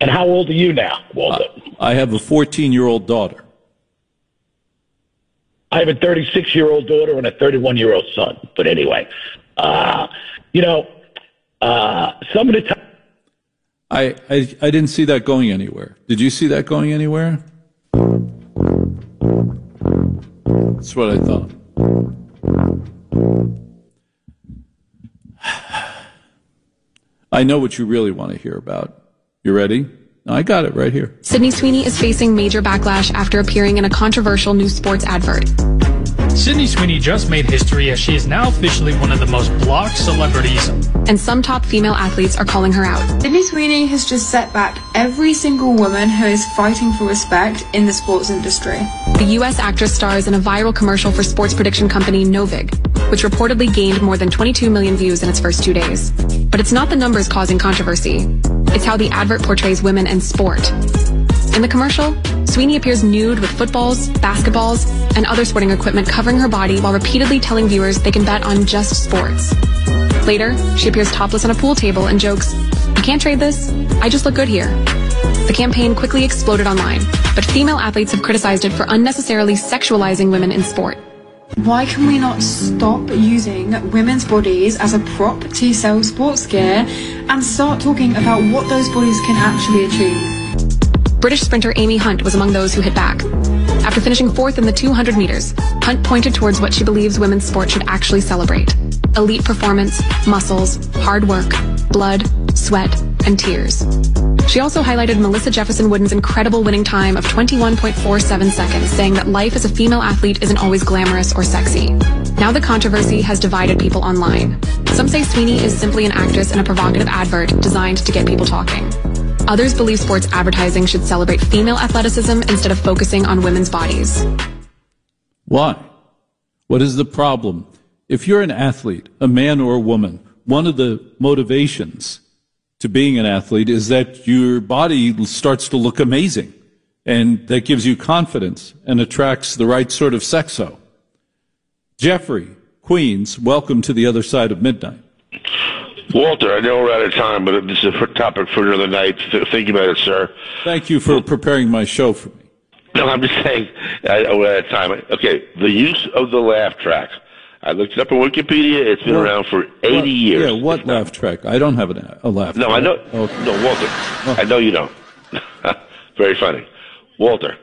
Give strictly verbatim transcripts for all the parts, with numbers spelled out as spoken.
And how old are you now, Walter? Uh, I have a fourteen-year-old daughter. I have a thirty-six-year-old daughter and a thirty-one-year-old son. But anyway, uh, you know, uh, some of the time. I, I I didn't see that going anywhere. Did you see that going anywhere? That's what I thought. I know what you really want to hear about. You ready? I got it right here. Sydney Sweeney is facing major backlash after appearing in a controversial new sports advert. Sydney Sweeney just made history as she is now officially one of the most blocked celebrities. And some top female athletes are calling her out. Sydney Sweeney has just set back every single woman who is fighting for respect in the sports industry. The U S actress stars in a viral commercial for sports prediction company Novig, which reportedly gained more than twenty-two million views in its first two days. But it's not the numbers causing controversy. It's how the advert portrays women in sport. In the commercial, Sweeney appears nude with footballs, basketballs, and other sporting equipment covering her body while repeatedly telling viewers they can bet on just sports. Later, she appears topless on a pool table and jokes, "You can't trade this. I just look good here." The campaign quickly exploded online, but female athletes have criticized it for unnecessarily sexualizing women in sport. Why can we not stop using women's bodies as a prop to sell sports gear and start talking about what those bodies can actually achieve? British sprinter Amy Hunt was among those who hit back. After finishing fourth in the two hundred meters, Hunt pointed towards what she believes women's sport should actually celebrate: elite performance, muscles, hard work, blood, sweat, and tears. She also highlighted Melissa Jefferson Wooden's incredible winning time of twenty-one point four seven seconds, saying that life as a female athlete isn't always glamorous or sexy. Now the controversy has divided people online. Some say Sweeney is simply an actress in a provocative advert designed to get people talking. Others believe sports advertising should celebrate female athleticism instead of focusing on women's bodies. Why? What is the problem? If you're an athlete, a man or a woman, one of the motivations to being an athlete is that your body starts to look amazing, and that gives you confidence and attracts the right sort of sexo. Jeffrey, Queens, welcome to the other side of midnight. Walter, I know we're out of time, but this is a topic for another night. Think about it, sir. Thank you for preparing my show for me. No, I'm just saying, I, we're out of time. Okay, the use of the laugh track. I looked it up on Wikipedia. It's been well, around for eighty well, years. Yeah, what laugh track? I don't have an, a laugh no, track. I know. Okay. No, Walter. Oh. I know you don't. Very funny. Walter.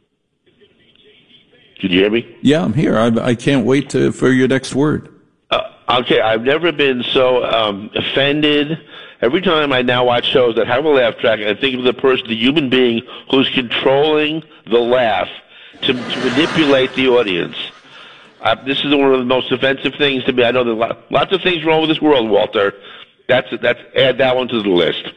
Can you hear me? Yeah, I'm here. I, I can't wait to, for your next word. Uh, okay, I've never been so um, offended. Every time I now watch shows that have a laugh track, I think of the person, the human being who's controlling the laugh to, to manipulate the audience. Uh, this is one of the most offensive things to me. I know there are lots of things wrong with this world, Walter. That's that's add that one to the list.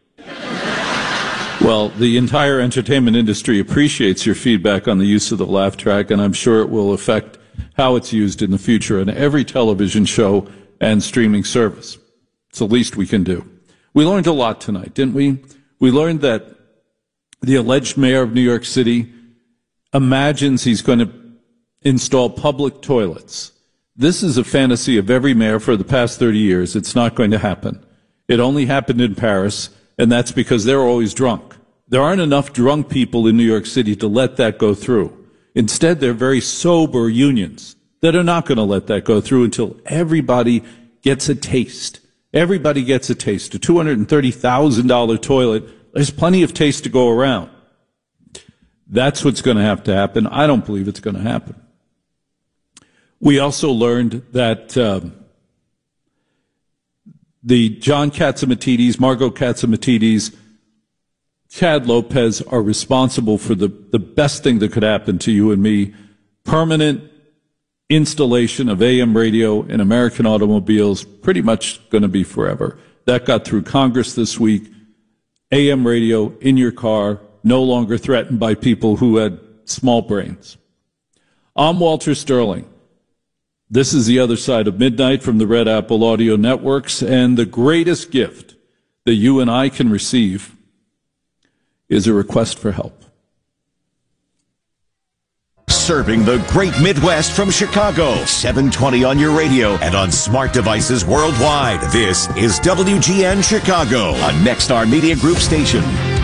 Well, the entire entertainment industry appreciates your feedback on the use of the laugh track, and I'm sure it will affect how it's used in the future in every television show and streaming service. It's the least we can do. We learned a lot tonight, didn't we? We learned that the alleged mayor of New York City imagines he's going to install public toilets. This is a fantasy of every mayor for the past thirty years. It's not going to happen. It only happened in Paris, and that's because they're always drunk. There aren't enough drunk people in New York City to let that go through. Instead, they're very sober unions that are not going to let that go through until everybody gets a taste. Everybody gets a taste. A two hundred thirty thousand dollars toilet, there's plenty of taste to go around. That's what's going to have to happen. I don't believe it's going to happen. We also learned that um, the John Catsimatidis, Margot Catsimatidis, Chad Lopez are responsible for the, the best thing that could happen to you and me, permanent installation of A M radio in American automobiles, pretty much going to be forever. That got through Congress this week. A M radio in your car, no longer threatened by people who had small brains. I'm Walter Sterling. This is the other side of midnight from the Red Apple Audio Networks, and the greatest gift that you and I can receive is a request for help. Serving the great Midwest from Chicago, seven twenty on your radio and on smart devices worldwide. This is W G N Chicago, a Nexstar Media Group station.